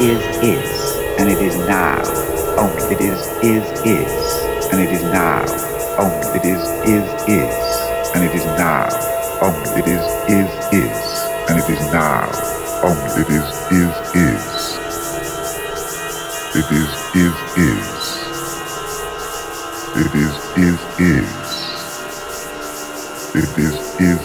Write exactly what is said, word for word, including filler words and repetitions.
is, is, and it is now. Only it is, is, is, and it is now. Only it is, is, is, and it is now. Only it is, is, is, and it is now. Only it is, is, is. It is, is, is. It is, is, is. It is, is.